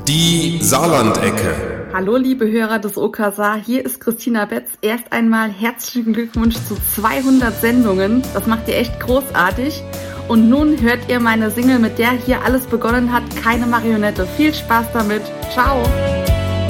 Die Saarlandecke. Hallo liebe Hörer des OKSA, hier ist Christina Betz. Erst einmal herzlichen Glückwunsch zu 200 Sendungen. Das macht ihr echt großartig. Und nun hört ihr meine Single, mit der hier alles begonnen hat, Keine Marionette. Viel Spaß damit. Ciao.